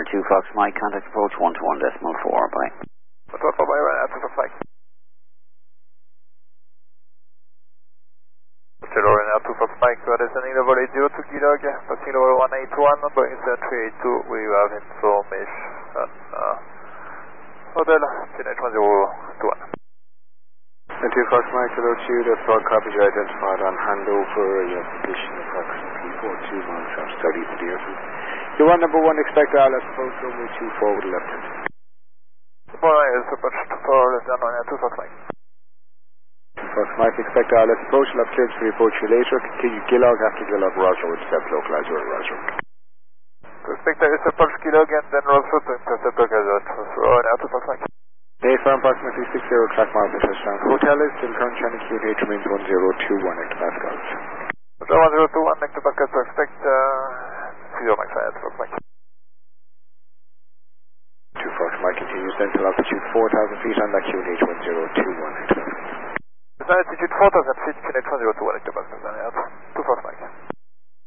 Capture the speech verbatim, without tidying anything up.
two Fox Mike, contact approach one to one decimal four, bye. one to one, bye, bye, two Fox Mike. Hotel Arena two Fox Mike, we are descending level eight zero two Kilog, passing level one eight one, Boeing seven three eight two, we have information. Uh, Hotel, T N H one zero two one. two Fox Mike, hello to you, the broad copies are identified on handover, your position approximately four two miles from southeast of the airfield. You want number one, expect R L S approach runway two forward left hand. Support line is approach for left hand on two Fox Mike. two Fox Mike, expect R L S approach, left clearance for approach you later, continue Gilog after Gilog, Roger with step localizer, Roger. To expect R L S approach Gilog and then Roger to intercept localizer, on two Fox Mike. Mayfair approximately six zero track miles and touchdown. Hotel is still current China Q N H remains one zero two one hectopascals. Hotel one zero two one hectopascals to expect uh, zero max five, two Fox Mike. two Fox Mike continues central altitude four thousand feet on that Q N H one zero two one hectopascals. Altitude four thousand feet, Q N H one zero two one hectopascals.